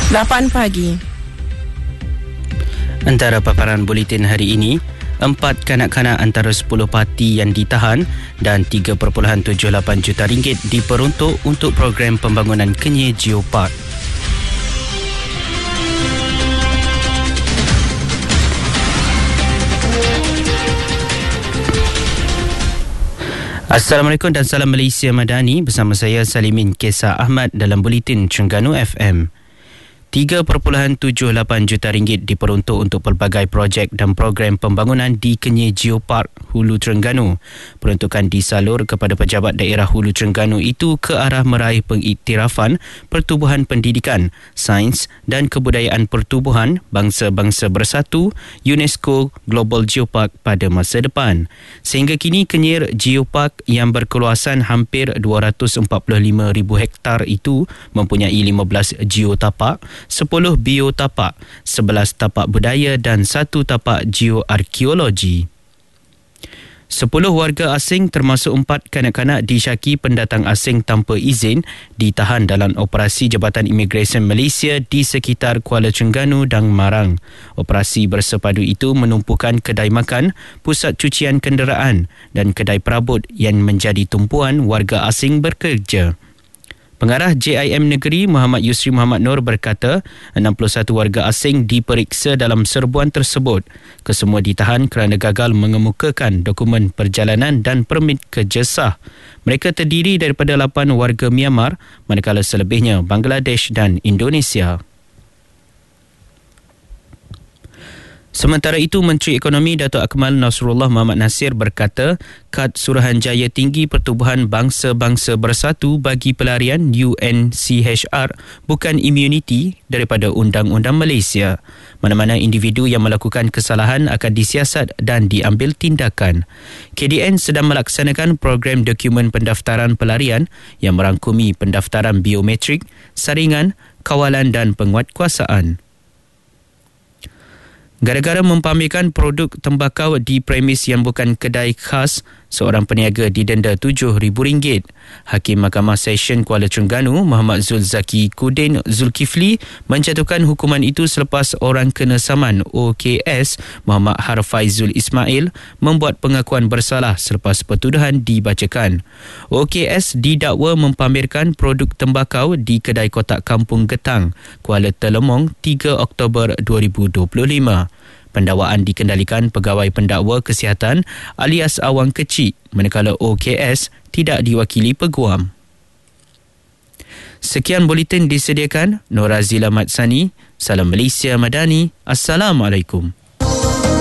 8 pagi. Antara paparan buletin hari ini, 4 kanak-kanak antara 10 parti yang ditahan dan 3.78 juta ringgit diperuntuk untuk program pembangunan Kenyir Geopark. Assalamualaikum dan salam Malaysia Madani, bersama saya Salimin Kesar Ahmad dalam buletin Terengganu FM. 3.78 juta ringgit diperuntuk untuk pelbagai projek dan program pembangunan di Kenyir Geopark Hulu Terengganu. Peruntukan disalur kepada pejabat daerah Hulu Terengganu itu ke arah meraih pengiktirafan pertubuhan pendidikan, sains dan kebudayaan pertubuhan bangsa-bangsa bersatu UNESCO Global Geopark pada masa depan. Sehingga kini Kenyir Geopark yang berkeluasan hampir 245,000 hektar itu mempunyai 15 geotapak, 10 biotapak, 11 tapak budaya dan 1 tapak geoarkeologi. 10 warga asing termasuk 4 kanak-kanak disyaki pendatang asing tanpa izin ditahan dalam operasi Jabatan Imigresen Malaysia di sekitar Kuala Terengganu dan Marang. Operasi bersepadu itu menumpukan kedai makan, pusat cucian kenderaan dan kedai perabot yang menjadi tumpuan warga asing bekerja. Pengarah JIM Negeri Muhammad Yusri Muhammad Nur berkata 61 warga asing diperiksa dalam serbuan tersebut. Kesemua ditahan kerana gagal mengemukakan dokumen perjalanan dan permit kerja sah. Mereka terdiri daripada 8 warga Myanmar, manakala selebihnya Bangladesh dan Indonesia. Sementara itu, Menteri Ekonomi Datuk Akmal Nasrullah Muhammad Nasir berkata, kad Suruhanjaya Tinggi Pertubuhan Bangsa-Bangsa Bersatu bagi Pelarian UNCHR bukan imuniti daripada Undang-Undang Malaysia. Mana-mana individu yang melakukan kesalahan akan disiasat dan diambil tindakan. KDN sedang melaksanakan program dokumen pendaftaran pelarian yang merangkumi pendaftaran biometrik, saringan, kawalan dan penguatkuasaan. Gara-gara mempamerkan produk tembakau di premis yang bukan kedai khas, seorang peniaga didenda RM7,000. Hakim Mahkamah Session Kuala Terengganu Muhammad Zul Zaki Kudin Zulkifli menjatuhkan hukuman itu selepas orang kena saman OKS Muhammad Harfaizul Ismail membuat pengakuan bersalah selepas pertuduhan dibacakan. OKS didakwa mempamerkan produk tembakau di kedai kotak Kampung Getang, Kuala Telemong 3 Oktober 2025. Pendakwaan dikendalikan Pegawai Pendakwa Kesihatan alias Awang Kecil, manakala OKS tidak diwakili peguam. Sekian buletin disediakan Norazila Matsani. Salam Malaysia Madani. Assalamualaikum.